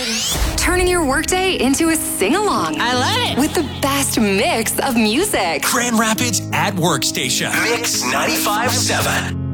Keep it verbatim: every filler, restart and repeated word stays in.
Turning your workday into a sing-along. I love it. With the best mix of music. Grand Rapids at Workstation. Mix ninety-five point seven.